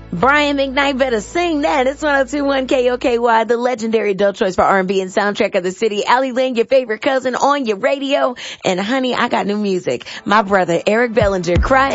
Brian McKnight better sing that. It's 102.1 KOKY, the legendary adult choice for R&B and soundtrack of the city. Allie Lynn, your favorite cousin, on your radio. And honey, I got new music. My brother, Eric Bellinger, Cry